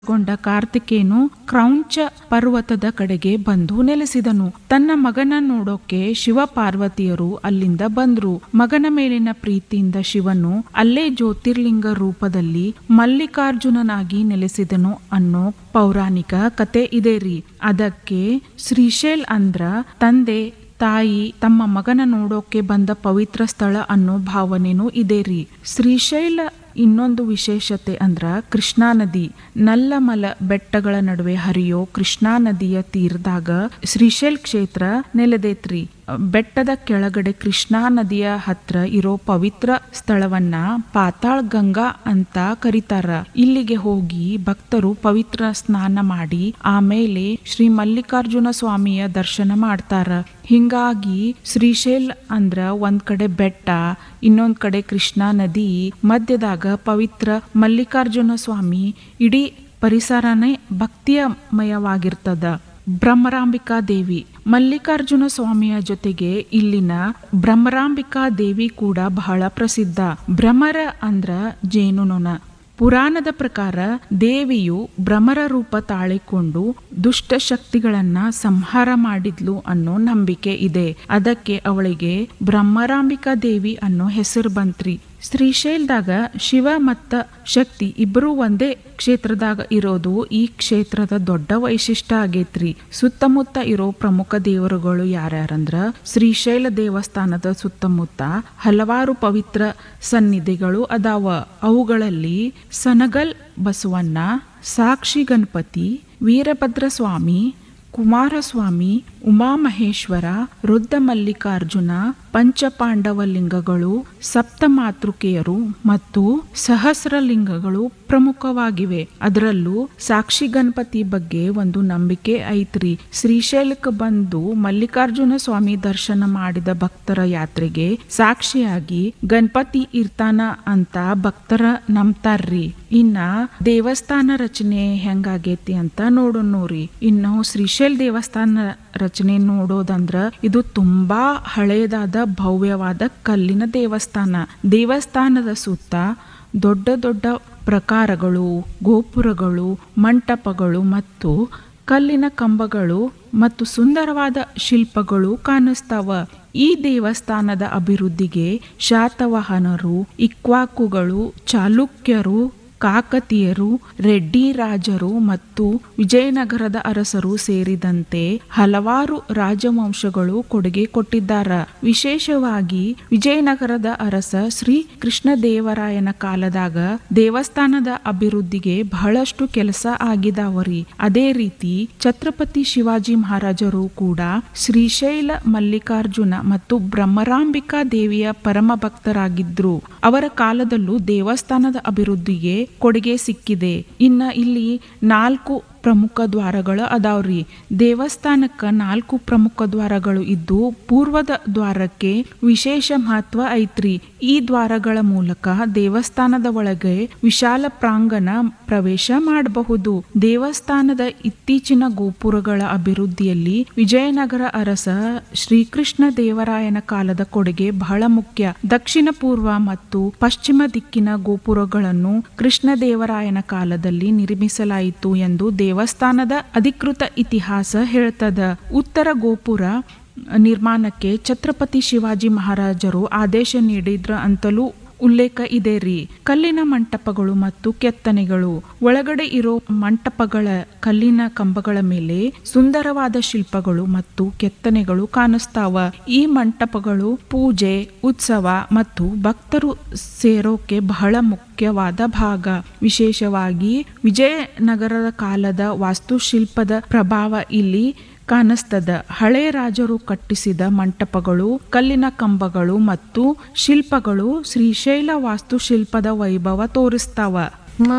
ಗೊಂಡ ಕಾರ್ತಿಕೇಯನು ಕ್ರೌಂಚ ಪರ್ವತದ ಕಡೆಗೆ ಬಂದು ನೆಲೆಸಿದನು. ತನ್ನ ಮಗನ ನೋಡೋಕೆ ಶಿವ ಪಾರ್ವತಿಯರು ಅಲ್ಲಿಂದ ಬಂದ್ರು. ಮಗನ ಮೇಲಿನ ಪ್ರೀತಿಯಿಂದ ಶಿವನು ಅಲ್ಲೇ ಜ್ಯೋತಿರ್ಲಿಂಗ ರೂಪದಲ್ಲಿ ಮಲ್ಲಿಕಾರ್ಜುನನಾಗಿ ನೆಲೆಸಿದನು ಅನ್ನೋ ಪೌರಾಣಿಕ ಕತೆ ಇದೆ ರೀ. ಅದಕ್ಕೆ ಶ್ರೀಶೈಲ್ ಅಂದ್ರ ತಂದೆ ತಾಯಿ ತಮ್ಮ ಮಗನ ನೋಡೋಕೆ ಬಂದ ಪವಿತ್ರ ಸ್ಥಳ ಅನ್ನೋ ಭಾವನೆನೂ ಇದೆ ರೀ. ಶ್ರೀಶೈಲ ಇನ್ನೊಂದು ವಿಶೇಷತೆ ಅಂದ್ರ ಕೃಷ್ಣಾ ನದಿ. ನಲ್ಲಮಲ ಬೆಟ್ಟಗಳ ನಡುವೆ ಹರಿಯೋ ಕೃಷ್ಣಾ ನದಿಯ ತೀರದಾಗ ಶ್ರೀಶೈಲ್ ಕ್ಷೇತ್ರ ನೆಲೆದೈತ್ರಿ. ಬೆಟ್ಟದ ಕೆಳಗಡೆ ಕೃಷ್ಣಾ ನದಿಯ ಹತ್ರ ಇರೋ ಪವಿತ್ರ ಸ್ಥಳವನ್ನ ಪಾತಾಳ್ ಗಂಗಾ ಅಂತ ಕರೀತಾರ. ಇಲ್ಲಿಗೆ ಹೋಗಿ ಭಕ್ತರು ಪವಿತ್ರ ಸ್ನಾನ ಮಾಡಿ ಆಮೇಲೆ ಶ್ರೀ ಮಲ್ಲಿಕಾರ್ಜುನ ಸ್ವಾಮಿಯ ದರ್ಶನ ಮಾಡ್ತಾರ. ಹಿಂಗಾಗಿ ಶ್ರೀಶೈಲ್ ಅಂದ್ರ ಒಂದ್ ಕಡೆ ಬೆಟ್ಟ, ಇನ್ನೊಂದ್ ಕಡೆ ಕೃಷ್ಣಾ ನದಿ, ಮಧ್ಯದಾಗ ಪವಿತ್ರ ಮಲ್ಲಿಕಾರ್ಜುನ ಸ್ವಾಮಿ. ಇಡೀ ಪರಿಸರನೇ ಭಕ್ತಿಯಮಯವಾಗಿರ್ತದ. ಭ್ರಮರಾಂಬಿಕಾ ದೇವಿ ಮಲ್ಲಿಕಾರ್ಜುನ ಸ್ವಾಮಿಯ ಜೊತೆಗೆ ಇಲ್ಲಿನ ಭ್ರಮರಾಂಬಿಕಾ ದೇವಿ ಕೂಡ ಬಹಳ ಪ್ರಸಿದ್ಧ. ಭ್ರಮರ ಅಂದ್ರ ಜೇನುನೊಣ. ಪುರಾಣದ ಪ್ರಕಾರ ದೇವಿಯು ಭ್ರಮರ ರೂಪ ತಾಳಿಕೊಂಡು ದುಷ್ಟ ಶಕ್ತಿಗಳನ್ನ ಸಂಹಾರ ಮಾಡಿದ್ಲು ಅನ್ನೋ ನಂಬಿಕೆ ಇದೆ. ಅದಕ್ಕೆ ಅವಳಿಗೆ ಭ್ರಮರಾಂಬಿಕಾ ದೇವಿ ಅನ್ನೋ ಹೆಸರು ಬಂತ್ರಿ. ಶ್ರೀಶೈಲದಾಗ ಶಿವ ಮತ್ತ ಶಕ್ತಿ ಇಬ್ಬರೂ ಒಂದೇ ಕ್ಷೇತ್ರದಾಗ ಇರೋದು ಈ ಕ್ಷೇತ್ರದ ದೊಡ್ಡ ವೈಶಿಷ್ಟ್ಯ ಆಗೇತ್ರಿ. ಸುತ್ತಮುತ್ತ ಇರೋ ಪ್ರಮುಖ ದೇವರುಗಳು ಯಾರ್ಯಾರಂದ್ರ ಶ್ರೀಶೈಲ ದೇವಸ್ಥಾನದ ಸುತ್ತಮುತ್ತ ಹಲವಾರು ಪವಿತ್ರ ಸನ್ನಿಧಿಗಳು ಅದಾವ. ಅವುಗಳಲ್ಲಿ ಸನಗಲ್ ಬಸವಣ್ಣ, ಸಾಕ್ಷಿ ಗಣಪತಿ, ವೀರಭದ್ರ ಸ್ವಾಮಿ, ಕುಮಾರಸ್ವಾಮಿ, ಉಮಾಮಹೇಶ್ವರ, ರುದ್ರ ಮಲ್ಲಿಕಾರ್ಜುನ, ಪಂಚಪಾಂಡವ ಲಿಂಗಗಳು, ಸಪ್ತಮಾತೃಕೆಯರು ಮತ್ತು ಸಹಸ್ರಲಿಂಗಗಳು ಪ್ರಮುಖವಾಗಿವೆ. ಅದರಲ್ಲೂ ಸಾಕ್ಷಿ ಗಣಪತಿ ಬಗ್ಗೆ ಒಂದು ನಂಬಿಕೆ ಐತ್ರಿ. ಶ್ರೀಶೈಲಕ್ಕೆ ಬಂದು ಮಲ್ಲಿಕಾರ್ಜುನ ಸ್ವಾಮಿ ದರ್ಶನ ಮಾಡಿದ ಭಕ್ತರ ಯಾತ್ರೆಗೆ ಸಾಕ್ಷಿಯಾಗಿ ಗಣಪತಿ ಇರ್ತಾನ ಅಂತ ಭಕ್ತರ ನಂಬ್ತಾರ್ರಿ. ಇನ್ನ ದೇವಸ್ಥಾನ ರಚನೆ ಹೆಂಗಾಗೇತಿ ಅಂತ ನೋಡೋಣ್ರಿ. ಇನ್ನು ಶ್ರೀಶೈಲ್ ದೇವಸ್ಥಾನ ರಚನೆ ನೋಡೋದಂದ್ರ ಇದು ತುಂಬಾ ಹಳೇದಾದ ಭವ್ಯವಾದ ಕಲ್ಲಿನ ದೇವಸ್ಥಾನ. ದೇವಸ್ಥಾನದ ಸುತ್ತ ದೊಡ್ಡ ದೊಡ್ಡ ಪ್ರಕಾರಗಳು, ಗೋಪುರಗಳು, ಮಂಟಪಗಳು ಮತ್ತು ಕಲ್ಲಿನ ಕಂಬಗಳು ಮತ್ತು ಸುಂದರವಾದ ಶಿಲ್ಪಗಳು ಕಾಣಿಸ್ತಾವ. ಈ ದೇವಸ್ಥಾನದ ಅಭಿವೃದ್ಧಿಗೆ ಶಾತವಾಹನರು, ಇಕ್ವಾಕುಗಳು, ಚಾಲುಕ್ಯರು, ಕಾಕತೀಯರು, ರೆಡ್ಡಿ ರಾಜರು ಮತ್ತು ವಿಜಯನಗರದ ಅರಸರು ಸೇರಿದಂತೆ ಹಲವಾರು ರಾಜವಂಶಗಳು ಕೊಡುಗೆ ಕೊಟ್ಟಿದ್ದಾರೆ. ವಿಶೇಷವಾಗಿ ವಿಜಯನಗರದ ಅರಸ ಶ್ರೀ ಕೃಷ್ಣದೇವರಾಯನ ಕಾಲದಾಗ ದೇವಸ್ಥಾನದ ಅಭಿವೃದ್ಧಿಗೆ ಬಹಳಷ್ಟು ಕೆಲಸ ಆಗಿದಾವರಿ. ಅದೇ ರೀತಿ ಛತ್ರಪತಿ ಶಿವಾಜಿ ಮಹಾರಾಜರು ಕೂಡ ಶ್ರೀಶೈಲ ಮಲ್ಲಿಕಾರ್ಜುನ ಮತ್ತು ಭ್ರಮರಾಂಬಿಕಾ ದೇವಿಯ ಪರಮ ಭಕ್ತರಾಗಿದ್ರು. ಅವರ ಕಾಲದಲ್ಲೂ ದೇವಸ್ಥಾನದ ಅಭಿವೃದ್ಧಿಗೆ ಕೊಡುಗೆ ಸಿಕ್ಕಿದೆ. ಇನ್ನ ಇಲ್ಲಿ 4 ಪ್ರಮುಖ ದ್ವಾರಗಳು ಅದಾವ್ರಿ. ದೇವಸ್ಥಾನಕ್ಕ 4 ಪ್ರಮುಖ ದ್ವಾರಗಳು ಇದ್ದು ಪೂರ್ವದ ದ್ವಾರಕ್ಕೆ ವಿಶೇಷ ಮಹತ್ವ ಐತ್ರಿ. ಈ ದ್ವಾರಗಳ ಮೂಲಕ ದೇವಸ್ಥಾನದ ಒಳಗೆ ವಿಶಾಲ ಪ್ರಾಂಗಣ ಪ್ರವೇಶ ಮಾಡಬಹುದು. ದೇವಸ್ಥಾನದ ಇತ್ತೀಚಿನ ಗೋಪುರಗಳ ಅಭಿವೃದ್ಧಿಯಲ್ಲಿ ವಿಜಯನಗರ ಅರಸ ಶ್ರೀಕೃಷ್ಣ ದೇವರಾಯನ ಕಾಲದ ಕೊಡುಗೆ ಬಹಳ ಮುಖ್ಯ. ದಕ್ಷಿಣ ಪೂರ್ವ ಮತ್ತು ಪಶ್ಚಿಮ ದಿಕ್ಕಿನ ಗೋಪುರಗಳನ್ನು ಕೃಷ್ಣದೇವರಾಯನ ಕಾಲದಲ್ಲಿ ನಿರ್ಮಿಸಲಾಯಿತು ಎಂದು ದೇವಸ್ಥಾನದ ಅಧಿಕೃತ ಇತಿಹಾಸ ಹೇಳ್ತದ. ಉತ್ತರ ಗೋಪುರ ನಿರ್ಮಾಣಕ್ಕೆ ಛತ್ರಪತಿ ಶಿವಾಜಿ ಮಹಾರಾಜರು ಆದೇಶ ನೀಡಿದ್ರ ಅಂತಲೂ ಉಲ್ಲೇಖ ಇದೆ ರೀ. ಕಲ್ಲಿನ ಮಂಟಪಗಳು ಮತ್ತು ಕೆತ್ತನೆಗಳು. ಒಳಗಡೆ ಇರೋ ಮಂಟಪಗಳ ಕಲ್ಲಿನ ಕಂಬಗಳ ಮೇಲೆ ಸುಂದರವಾದ ಶಿಲ್ಪಗಳು ಮತ್ತು ಕೆತ್ತನೆಗಳು ಕಾಣಿಸ್ತಾವ. ಈ ಮಂಟಪಗಳು ಪೂಜೆ, ಉತ್ಸವ ಮತ್ತು ಭಕ್ತರು ಸೇರೋಕೆ ಬಹಳ ಮುಖ್ಯವಾದ ಭಾಗ. ವಿಶೇಷವಾಗಿ ವಿಜಯನಗರದ ಕಾಲದ ವಾಸ್ತುಶಿಲ್ಪದ ಪ್ರಭಾವ ಇಲ್ಲಿ ಕಾಣಿಸ್ತದ. ಹಳೆ ರಾಜರು ಕಟ್ಟಿಸಿದ ಮಂಟಪಗಳು, ಕಲ್ಲಿನ ಕಂಬಗಳು ಮತ್ತು ಶಿಲ್ಪಗಳು ಶ್ರೀಶೈಲ ವಾಸ್ತುಶಿಲ್ಪದ ವೈಭವ ತೋರಿಸ್ತಾವ.